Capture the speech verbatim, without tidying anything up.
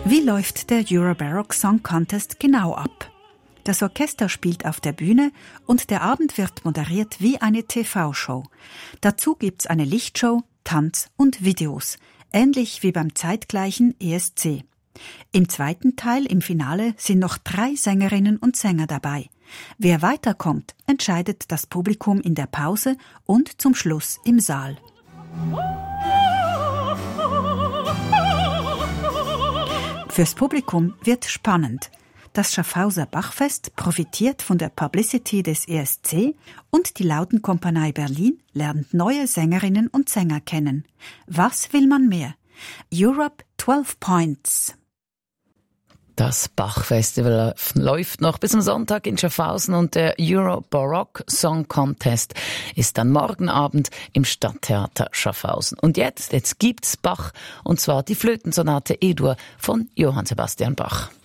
Wie läuft der Eurobaroque Song Contest genau ab? Das Orchester spielt auf der Bühne und der Abend wird moderiert wie eine T V-Show. Dazu gibt's eine Lichtshow, Tanz und Videos, ähnlich wie beim zeitgleichen E S C. Im zweiten Teil, im Finale, sind noch drei Sängerinnen und Sänger dabei. Wer weiterkommt, entscheidet das Publikum in der Pause und zum Schluss im Saal. Fürs Publikum wird spannend. Das Schaffhauser Bachfest profitiert von der Publicity des E S C und die Lautenkompanie Berlin lernt neue Sängerinnen und Sänger kennen. Was will man mehr? Europe zwölf Points. Das Bach-Festival läuft noch bis am Sonntag in Schaffhausen und der Eurobaroque Song Contest ist dann morgen Abend im Stadttheater Schaffhausen. Und jetzt, jetzt gibt's Bach, und zwar die Flötensonate E-Dur von Johann Sebastian Bach.